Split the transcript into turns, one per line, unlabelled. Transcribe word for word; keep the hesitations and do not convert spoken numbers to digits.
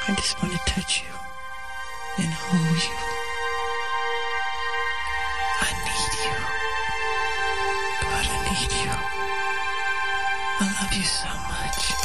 I just want to touch you and hold you. I need you. God, I need you. I love you so much.